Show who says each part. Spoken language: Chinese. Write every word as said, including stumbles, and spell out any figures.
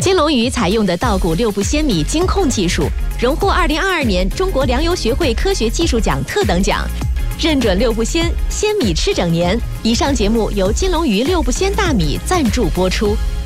Speaker 1: 金龙鱼采用的稻谷六步鲜米精控技术，荣获二零二二年中国粮油学会科学技术奖特等奖，认准六步鲜，鲜米吃整年。以上节目由金龙鱼六步鲜大米赞助播出。